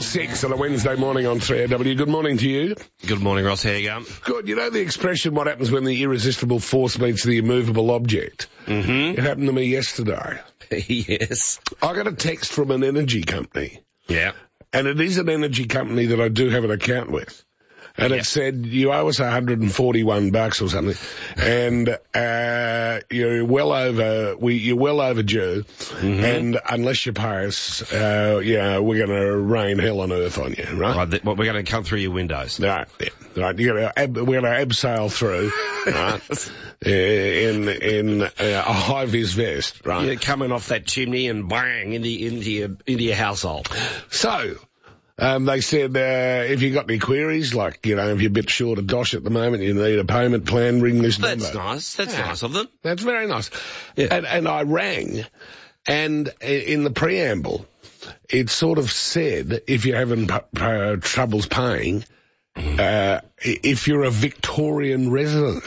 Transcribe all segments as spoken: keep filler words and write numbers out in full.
six on a Wednesday morning on three A W. Good morning to you. Good morning, Ross. How you going? Good. You know the expression, what happens when the irresistible force meets the immovable object? Mm-hmm. It happened to me yesterday. Yes. I got a text from an energy company. Yeah. And it is an energy company that I do have an account with. And yep. It said, you owe us one hundred forty-one bucks or something. And, uh, you're well over, we, you're well overdue. Mm-hmm. And unless you pay us, uh, you know, we're going to rain hell on earth on you, right? Right, th- well, we're going to come through your windows. Right, yeah, right. You're gonna ab- we're going to abseil through, right? in, in uh, a high-vis vest, right? You're coming off that chimney and bang into, into your, into your household. So, Um, they said, uh, if you got any queries, like, you know, if you're a bit short of dosh at the moment, you need a payment plan, ring this That's number. nice. That's yeah. nice of them. That's very nice. Yeah. And, and I rang, and in the preamble, it sort of said, if you're having p- p- troubles paying, mm-hmm. uh, if you're a Victorian resident.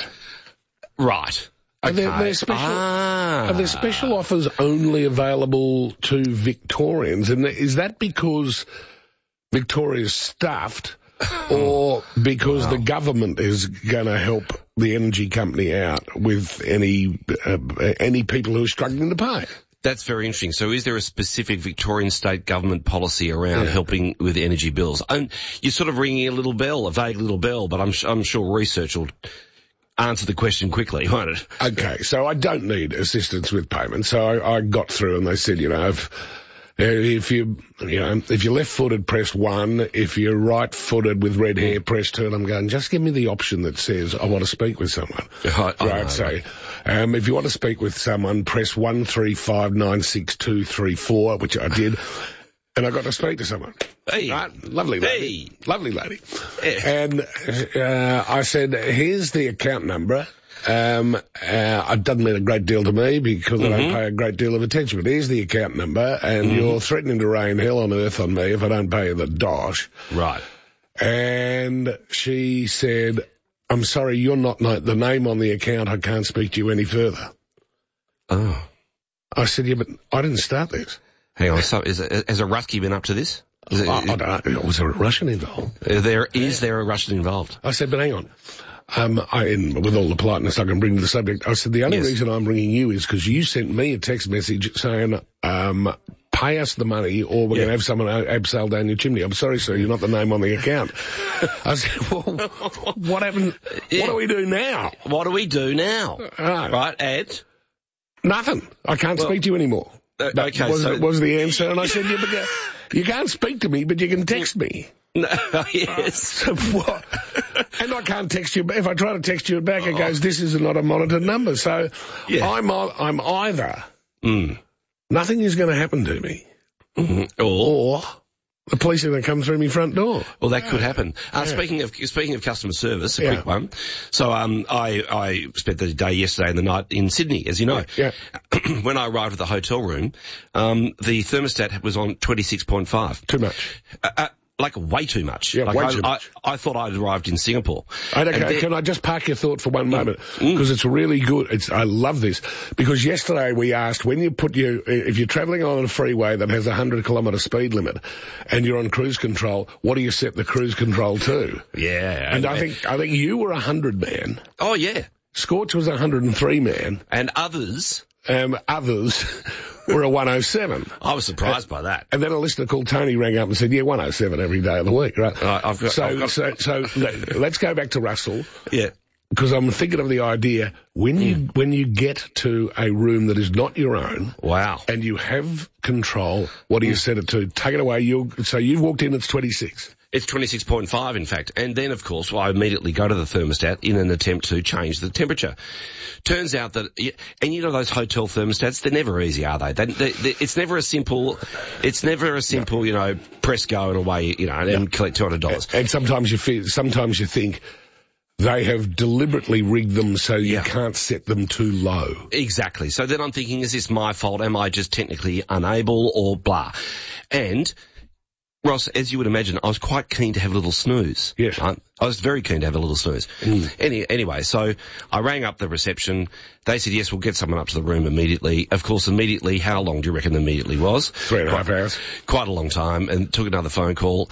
Right. Are Okay. there, there special, ah. are there special offers only available to Victorians? And is that because Victoria's stuffed, or because wow. the government is going to help the energy company out with any uh, any people who are struggling to pay? That's very interesting. So is there a specific Victorian state government policy around yeah. helping with energy bills? And you're sort of ringing a little bell, a vague little bell, but I'm, I'm sure research will answer the question quickly, won't it? Okay, so I don't need assistance with payment. So I, I got through and they said, you know, if, if you, you know, if you're left-footed, press one. If you're right-footed with red hair, press two. And I'm going, just give me the option that says I want to speak with someone. I, I right, know, so right. Um, if you want to speak with someone, press one three five nine six two three four, which I did. And I got to speak to someone. Hey. Right? Lovely lady. Hey. Lovely lady. Yeah. And uh, I said, here's the account number. Um, uh, it doesn't mean a great deal to me because mm-hmm. I don't pay a great deal of attention, but here's the account number, and mm-hmm. you're threatening to rain hell on earth on me if I don't pay you the dosh. Right. And she said, I'm sorry, you're not no- the name on the account. I can't speak to you any further. Oh. I said, yeah, but I didn't start this. Hang on, so is it, has a Rusky been up to this? Is it, I, I don't know. Was there a Russian involved? There is there a Russian involved? I said, but hang on. Um, I, and with all the politeness I can bring to the subject, I said, the only yes. reason I'm ringing you is because you sent me a text message saying, um, pay us the money or we're yeah. going to have someone abseil down your chimney. I'm sorry, sir, you're not the name on the account. I said, well, what happened? Yeah. What do we do now? What do we do now? Right. Right, Ed? Nothing. I can't well, speak to you anymore. Uh, that okay, was, so... was the answer. And I said, yeah, but you, you can't speak to me, but you can text me. No, yes. So what? And I can't text you. If I try to text you back, it goes, this is not a monitored number. So yeah. I'm I'm either mm. nothing is going to happen to me, mm-hmm. or, or the police are going to come through my front door. Well, that could happen. Uh, yeah. Speaking of speaking of customer service, a yeah. quick one. So um, I I spent the day yesterday and the night in Sydney, as you know. Yeah. When I arrived at the hotel room, um, the thermostat was on twenty-six point five. Too much. Uh, uh, Like way too much. Yeah, like way I, too much. I, I thought I'd arrived in Singapore. I don't, then, can I just park your thought for one moment? Mm. Because it's really good. It's, I love this. Because yesterday we asked, when you put your, if you're travelling on a freeway that has a one hundred kilometre speed limit and you're on cruise control, what do you set the cruise control to? Yeah. And I think, I think you were a hundred man. Oh, yeah. Scorch was a hundred and three man. And others... Um, others were a one oh seven. I was surprised uh, by that. And then a listener called Tony rang up and said, yeah, one oh seven every day of the week, right? Uh, I've got, so, I've got... so, so, let's go back to Russell. Yeah. Because I'm thinking of the idea, when you, mm. when you get to a room that is not your own. Wow. And you have control, what do you mm. set it to? Take it away. You'll, so you've walked in, it's twenty-six. It's twenty-six point five, in fact. And then, of course, well, I immediately go to the thermostat in an attempt to change the temperature. Turns out that, and you know those hotel thermostats, they're never easy, are they? They, they, they it's never a simple, it's never a simple, no. you know, press go and away, you know, and, no. and collect two hundred dollars. And, and sometimes you feel, sometimes you think, they have deliberately rigged them so you yeah. can't set them too low. Exactly. So then I'm thinking, is this my fault? Am I just technically unable or blah? And, Ross, as you would imagine, I was quite keen to have a little snooze. Yes. Right? I was very keen to have a little snooze. Mm. Any, anyway, so I rang up the reception. They said, yes, we'll get someone up to the room immediately. Of course, immediately, how long do you reckon immediately was? Three and a half hours. Quite a long time, and took another phone call.